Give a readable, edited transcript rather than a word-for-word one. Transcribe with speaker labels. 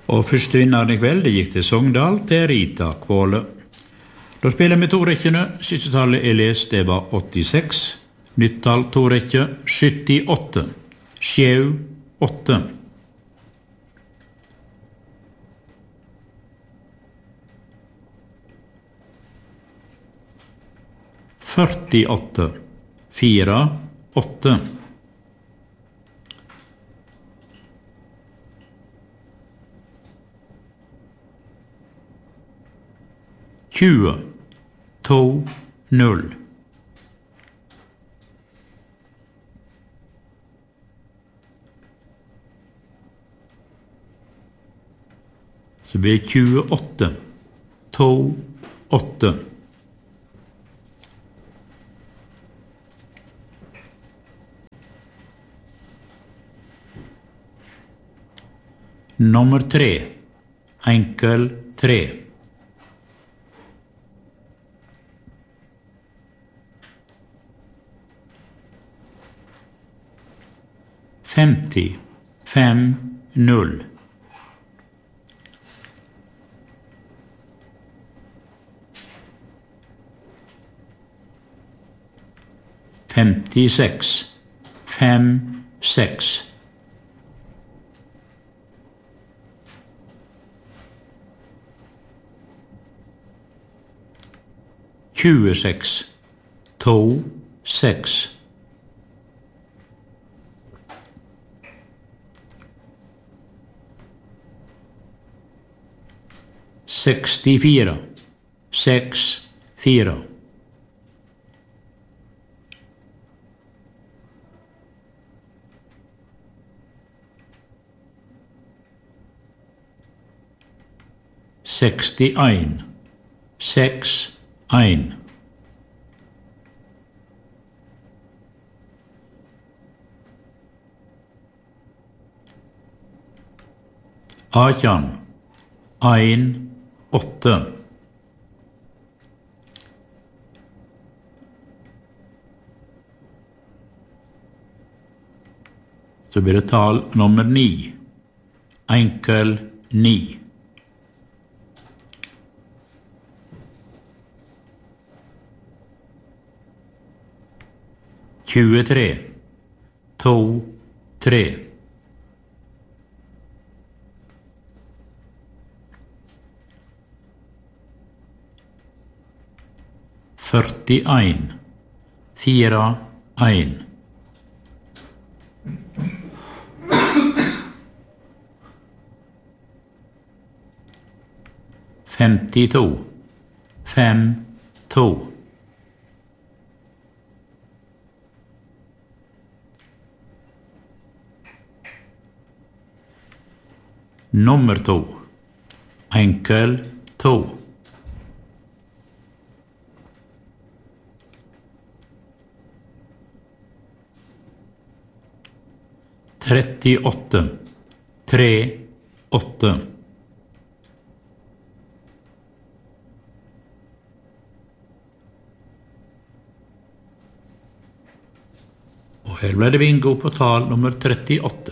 Speaker 1: Og første vinneren I kveld, det gikk til Sogndal, til Rita Kvåle. Da spiller vi to rekkene. Siste tallet lest, det var 86. Nytt tall, to rekker, 78. 7-8. Førtiåtte, 4-8. 20, 2-0. Så blir 28, 2-8. Nummer 3, enkel 3. 50, 5-0. 56, 5-6. 26, 2-6. 64, 6-4. 61, 6-1. 18, 1-8. Så blir det tal nummer 9, enkel 9. 23, 2-3. 41, 4-1. 52, 5-2. 2, enkel 2. 38, 3-8. Og her ble det bingo på tal nummer 38.